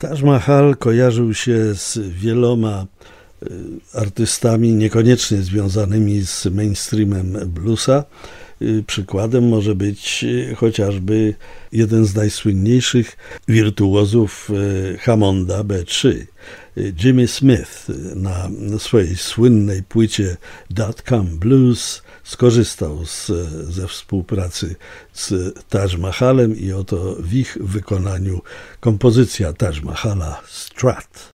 Taj Mahal kojarzył się z wieloma artystami niekoniecznie związanymi z mainstreamem bluesa. Przykładem może być chociażby jeden z najsłynniejszych wirtuozów Hammonda B3, Jimmy Smith. Na swojej słynnej płycie Dot-Com Blues skorzystał ze współpracy z Taj Mahalem i oto w ich wykonaniu kompozycja Taj Mahala Strut.